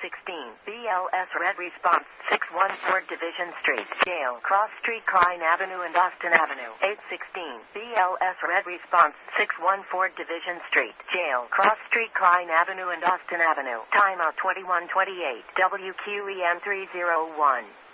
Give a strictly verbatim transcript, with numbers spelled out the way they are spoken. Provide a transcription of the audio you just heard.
sixteen, B L S Red Response, six one four Division Street, Yale, Cross Street, Klein Avenue and Austin Avenue, eight sixteen, B L S Red Response, six one four Division Street, Yale, Cross Street, Klein Avenue and Austin Avenue. Timeout twenty-one twenty-eight, W Q E N three oh one.